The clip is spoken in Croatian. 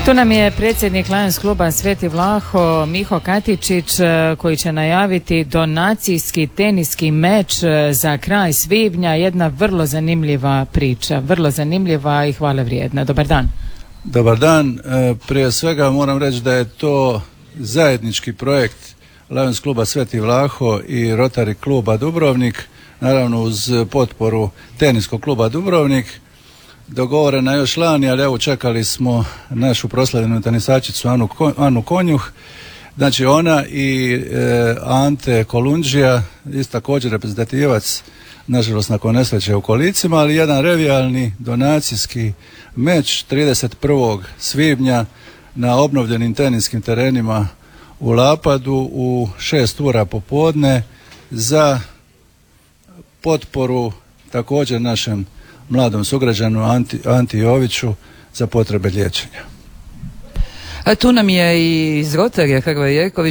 Tu nam je predsjednik Lions kluba Sveti Vlaho, Miho Katičić, koji će najaviti donacijski teniski meč za kraj svibnja. Jedna vrlo zanimljiva priča, vrlo zanimljiva i hvale vrijedna. Dobar dan. Dobar dan. Prije svega moram reći da je to zajednički projekt Lions kluba Sveti Vlaho i Rotary kluba Dubrovnik, naravno uz potporu teniskog kluba Dubrovnik. Dogovorena još lani, ali evo čekali smo našu proslavljenu tenisačicu Anu Konjuh. Znači ona i Ante Kolundžija, isto također reprezentativac, nažalost nakon nesreće u kolicima, ali jedan revijalni donacijski meč 31. svibnja na obnovljenim teniskim terenima u Lapadu u 6 ura popodne za potporu također našem mladom sugrađanu Anti Joviću za potrebe liječenja. A tu nam je i iz Rotarija Hrvoje Jerković.